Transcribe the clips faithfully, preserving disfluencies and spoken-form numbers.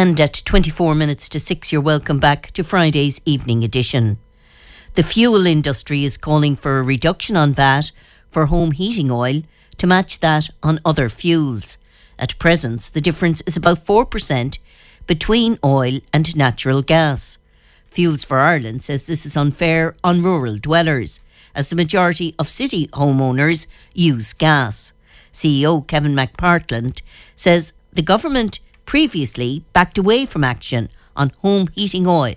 And at twenty-four minutes to six, you're welcome back to Friday's evening edition. The fuel industry is calling for a reduction on V A T for home heating oil to match that on other fuels. At present, the difference is about four percent between oil and natural gas. Fuels for Ireland says this is unfair on rural dwellers, as the majority of city homeowners use gas. C E O Kevin McPartland says the government previously backed away from action on home heating oil.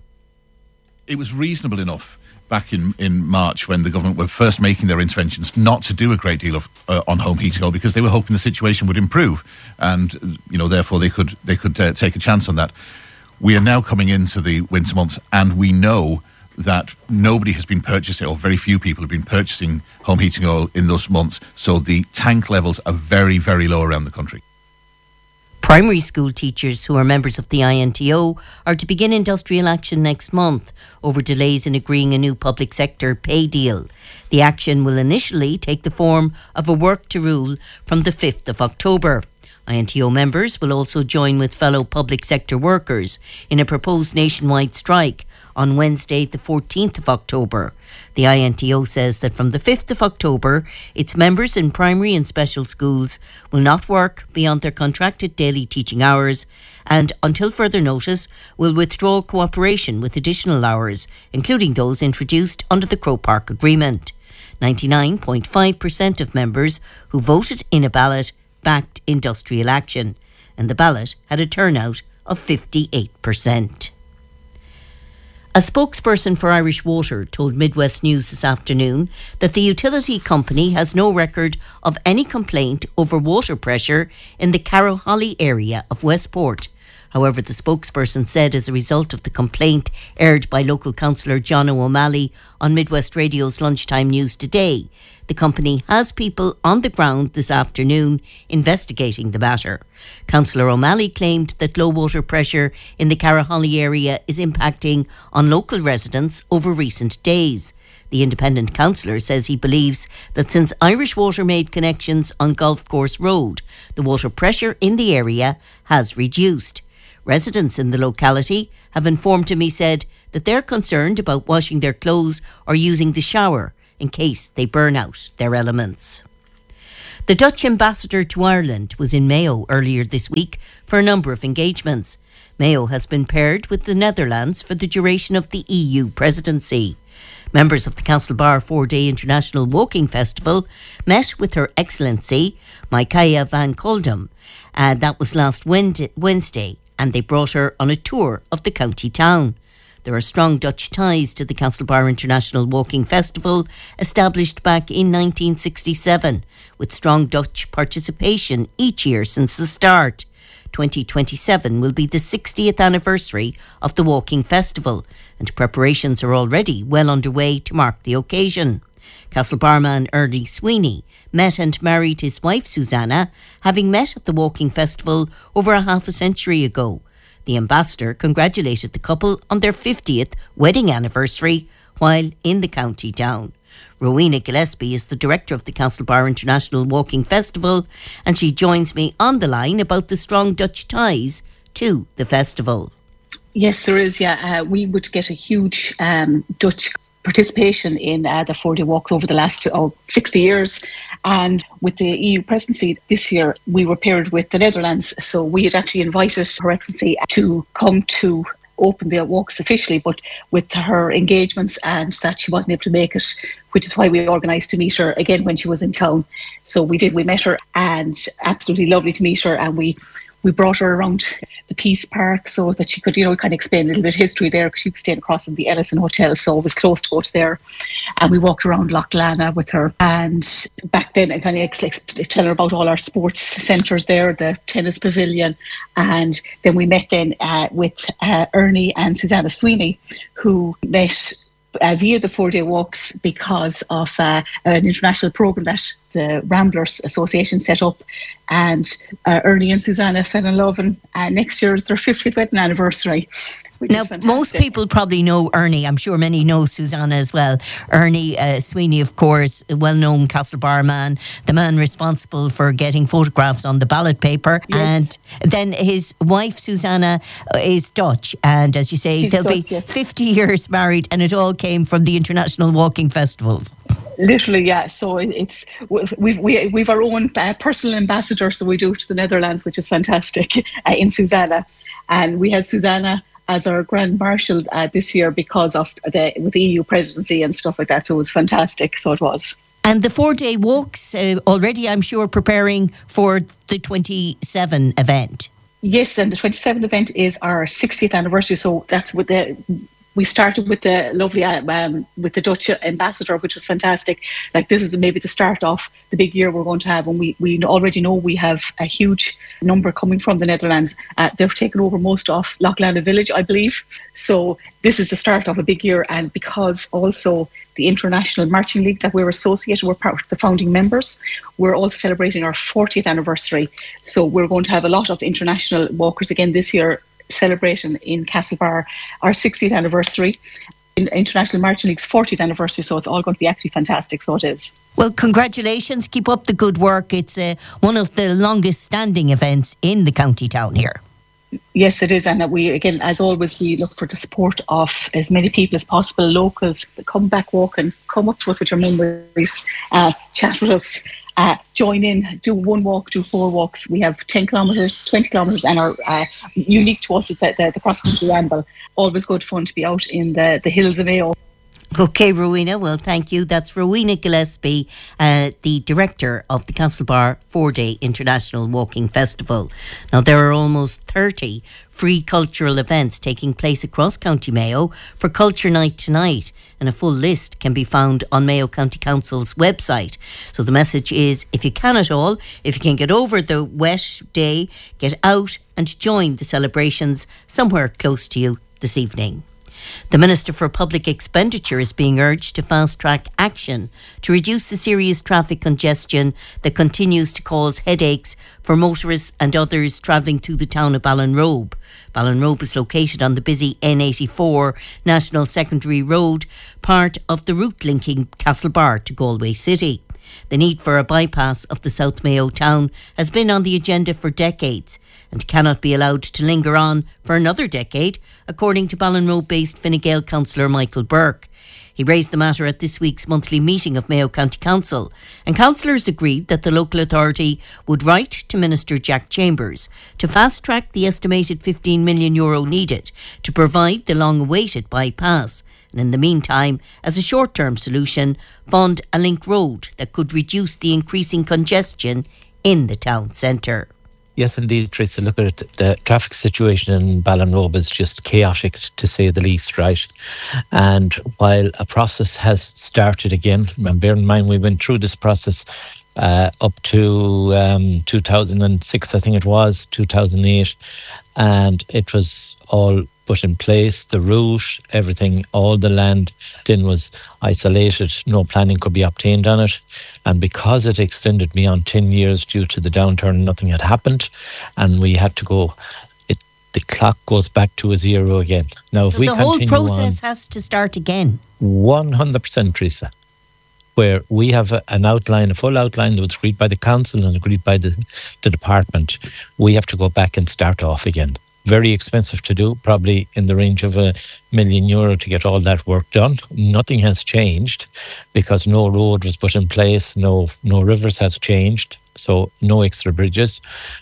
It was reasonable enough back in, in March when the government were first making their interventions not to do a great deal of uh, on home heating oil, because they were hoping the situation would improve, and you know therefore they could they could uh, take a chance on that. We are now coming into the winter months, and we know that nobody has been purchasing, or very few people have been purchasing home heating oil in those months, so the tank levels are very, very low around the country. Primary school teachers who are members of the I N T O are to begin industrial action next month over delays in agreeing a new public sector pay deal. The action will initially take the form of a work to rule from the fifth of October. I N T O members will also join with fellow public sector workers in a proposed nationwide strike on Wednesday the fourteenth of October. The I N T O says that from the fifth of October, its members in primary and special schools will not work beyond their contracted daily teaching hours, and until further notice will withdraw cooperation with additional hours, including those introduced under the Croke Park Agreement. ninety-nine point five percent of members who voted in a ballot backed industrial action, and the ballot had a turnout of fifty-eight percent. A spokesperson for Irish Water told Midwest News this afternoon that the utility company has no record of any complaint over water pressure in the Carrowholly area of Westport. However, the spokesperson said as a result of the complaint aired by local councillor John O'Malley on Midwest Radio's Lunchtime News Today, the company has people on the ground this afternoon investigating the matter. Councillor O'Malley claimed that low water pressure in the Carrowholly area is impacting on local residents over recent days. The independent councillor says he believes that since Irish Water made connections on Golf Course Road, the water pressure in the area has reduced. Residents in the locality have informed him, he said, that they're concerned about washing their clothes or using the shower in case they burn out their elements. The Dutch ambassador to Ireland was in Mayo earlier this week for a number of engagements. Mayo has been paired with the Netherlands for the duration of the E U presidency. Members of the Castlebar four-day International Walking Festival met with Her Excellency Micaiah van Koldum, and that was last Wednesday, and they brought her on a tour of the county town. There are strong Dutch ties to the Castlebar International Walking Festival, established back in nineteen sixty-seven, with strong Dutch participation each year since the start. twenty twenty-seven will be the sixtieth anniversary of the Walking Festival, and preparations are already well underway to mark the occasion. Castlebarman Early Sweeney met and married his wife Susanna, having met at the Walking Festival over a half a century ago. The ambassador congratulated the couple on their fiftieth wedding anniversary while in the county town. Rowena Gillespie is the director of the Castlebar International Walking Festival, and she joins me on the line about the strong Dutch ties to the festival. Yes, there is, yeah. Uh, we would get a huge um, Dutch participation in uh, the four-day walks over the last oh, sixty years. And with the E U presidency this year, we were paired with the Netherlands. So we had actually invited Her Excellency to come to open the walks officially, but with her engagements and that she wasn't able to make it, which is why we organised to meet her again when she was in town. So we did, we met her, and absolutely lovely to meet her, and we We brought her around the Peace Park so that she could, you know, kind of explain a little bit of history there, because she was staying across in the Ellison Hotel, so it was close to go to there. And we walked around Loch Lana with her. And back then, I kind of ex- ex- tell her about all our sports centres there, the tennis pavilion. And then we met then uh, with uh, Ernie and Susanna Sweeney, who met Uh, via the four-day walks because of uh, an international programme that the Ramblers Association set up, and uh, Ernie and Susanna fell in love, and uh, next year is their fiftieth wedding anniversary. Now, most people probably know Ernie. I'm sure many know Susanna as well. Ernie uh, Sweeney, of course, a well-known Castlebar man, the man responsible for getting photographs on the ballot paper. Yes. And then his wife, Susanna, is Dutch. And as you say, She's they'll Dutch, be yes. fifty years married, and it all came from the International Walking Festivals. Literally, yeah. So it's we've we, we've our own uh, personal ambassador, so we do to the Netherlands, which is fantastic, uh, in Susanna. And we had Susanna as our Grand Marshal uh, this year because of the with the E U presidency and stuff like that. So it was fantastic. So it was. And the four-day walks, uh, already I'm sure preparing for the twenty-seven event. Yes, and the twenty-seventh event is our sixtieth anniversary. So that's with the... We started with the lovely, um, with the Dutch ambassador, which was fantastic. Like, this is maybe the start of the big year we're going to have. And we, we already know we have a huge number coming from the Netherlands. Uh, they've taken over most of Loughlana Village, I believe. So this is the start of a big year. And because also the International Marching League that we're associated, we're part of the founding members, we're also celebrating our fortieth anniversary. So we're going to have a lot of international walkers again this year, celebrating in Castlebar our sixtieth anniversary, in International Marching League's fortieth anniversary, so it's all going to be actually fantastic, so it is. Well, congratulations, keep up the good work. It's uh, one of the longest standing events in the county town here. Yes, it is, and we, again, as always, we look for the support of as many people as possible, locals. Come back walking, come up to us with your memories, uh, chat with us, uh, join in, do one walk, do four walks. We have ten kilometres, twenty kilometres, and are uh, unique to us is the, the, the cross-country ramble. Always good fun to be out in the, the hills of Mayo. Okay, Rowena, well, thank you. That's Rowena Gillespie, uh, the director of the Castlebar four-day International Walking Festival. Now, there are almost thirty free cultural events taking place across County Mayo for Culture Night tonight, and a full list can be found on Mayo County Council's website. So the message is, if you can at all, if you can get over the wet day, get out and join the celebrations somewhere close to you this evening. The Minister for Public Expenditure is being urged to fast-track action to reduce the serious traffic congestion that continues to cause headaches for motorists and others travelling through the town of Ballinrobe. Ballinrobe is located on the busy N eighty-four National Secondary Road, part of the route linking Castlebar to Galway City. The need for a bypass of the South Mayo town has been on the agenda for decades and cannot be allowed to linger on for another decade, according to Ballinrobe-based Fine Gael councillor Michael Burke. He raised the matter at this week's monthly meeting of Mayo County Council, and councillors agreed that the local authority would write to Minister Jack Chambers to fast-track the estimated fifteen million euro needed to provide the long-awaited bypass, and in the meantime, as a short-term solution, fund a link road that could reduce the increasing congestion in the town centre. Yes, indeed, Teresa. Look at it. The traffic situation in Ballinrobe is just chaotic, to say the least, right? And while a process has started again, and bear in mind we went through this process uh, up to um, two thousand six, I think it was, two thousand eight, and it was all put in place, the route, everything, all the land then was isolated, no planning could be obtained on it, and because it extended beyond ten years due to the downturn, nothing had happened, and we had to go, it, the clock goes back to a zero again. Now, so if we the whole continue process on, has to start again? one hundred percent, Teresa, where we have a, an outline, a full outline that was agreed by the council and agreed by the, the department. We have to go back and start off again. Very expensive to do, probably in the range of a million euro to get all that work done. Nothing has changed because no road was put in place, no no rivers has changed, so no extra bridges.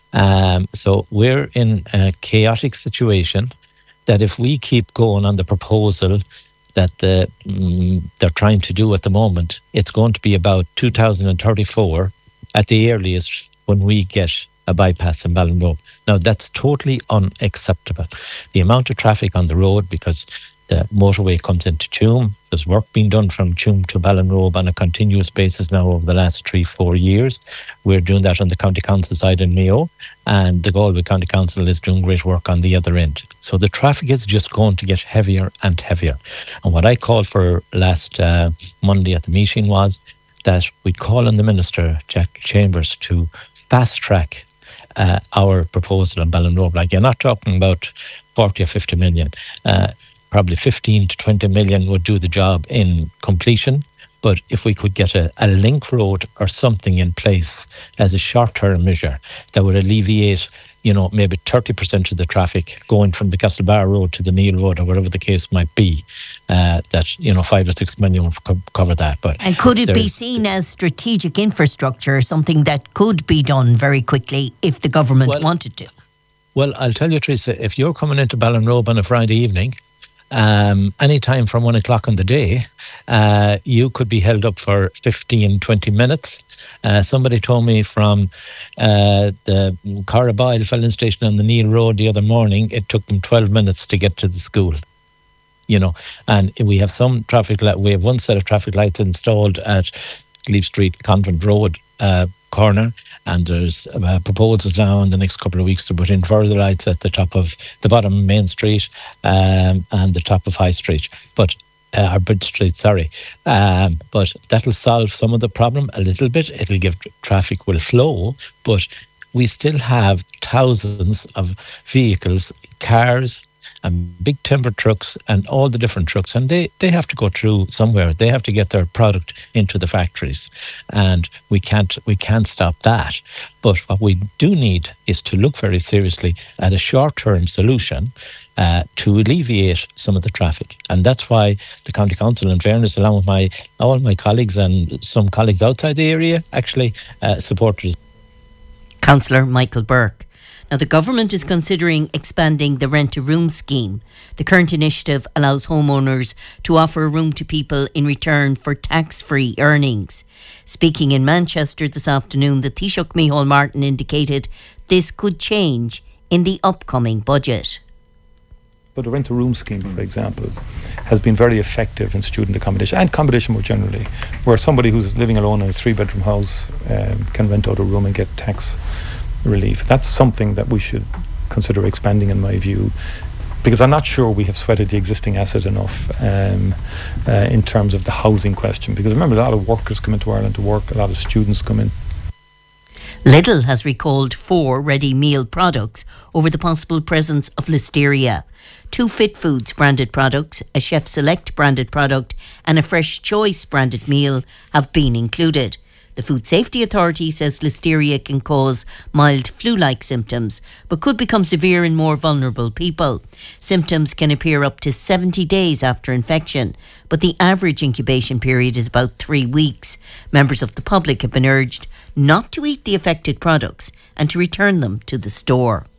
Um, so we're in a chaotic situation that if we keep going on the proposal that the, um, they're trying to do at the moment, it's going to be about two thousand thirty-four at the earliest when we get a bypass in Ballinrobe. Now, that's totally unacceptable. The amount of traffic on the road, because the motorway comes into Tuam, there's work being done from Tuam to Ballinrobe on a continuous basis now over the last three, four years. We're doing that on the County Council side in Mayo, and the Galway County Council is doing great work on the other end. So the traffic is just going to get heavier and heavier. And what I called for last uh, Monday at the meeting was that we call on the Minister, Jack Chambers, to fast track uh, our proposal on Ballinrobe. Like, you're not talking about forty or fifty million. Uh, probably fifteen to twenty million would do the job in completion. But if we could get a, a link road or something in place as a short-term measure that would alleviate, you know, maybe thirty percent of the traffic going from the Castlebar Road to the Neil Road or whatever the case might be, uh, that, you know, five or six million would co- cover that. But and could it be seen as strategic infrastructure, something that could be done very quickly if the government well, wanted to? Well, I'll tell you, Teresa, if you're coming into Ballinrobe on a Friday evening, Um, anytime from one o'clock in the day, uh, you could be held up for fifteen, twenty minutes. Uh, somebody told me from uh, the Carraboyle filling station on the Neil Road the other morning, it took them twelve minutes to get to the school. You know, and we have some traffic light. We have one set of traffic lights installed at Leaf Street, Convent Road uh, corner, and there's uh, proposals now in the next couple of weeks to put in further lights at the top of the bottom of Main Street um, and the top of High Street, but uh, or Bridge Street, sorry. Um, but that'll solve some of the problem a little bit. It'll give traffic will flow, but we still have thousands of vehicles, cars, and big timber trucks and all the different trucks, and they, they have to go through somewhere. They have to get their product into the factories, and we can't we can't stop that. But what we do need is to look very seriously at a short-term solution uh, to alleviate some of the traffic, and that's why the County Council, in fairness, along with my all my colleagues and some colleagues outside the area, actually uh, supported. Councillor Michael Burke. Now, the government is considering expanding the rent-a-room scheme. The current initiative allows homeowners to offer a room to people in return for tax-free earnings. Speaking in Manchester this afternoon, the Taoiseach Micheál Martin indicated this could change in the upcoming budget. So the rent-a-room scheme, for example, has been very effective in student accommodation and accommodation more generally, where somebody who's living alone in a three-bedroom house um, can rent out a room and get tax relief. That's something that we should consider expanding, in my view, because I'm not sure we have sweated the existing asset enough um, uh, in terms of the housing question. Because remember, a lot of workers come into Ireland to work, a lot of students come in. Lidl has recalled four ready meal products over the possible presence of listeria. Two Fit Foods branded products, a Chef Select branded product and a Fresh Choice branded meal have been included. The Food Safety Authority says listeria can cause mild flu-like symptoms, but could become severe in more vulnerable people. Symptoms can appear up to seventy days after infection, but the average incubation period is about three weeks. Members of the public have been urged not to eat the affected products and to return them to the store.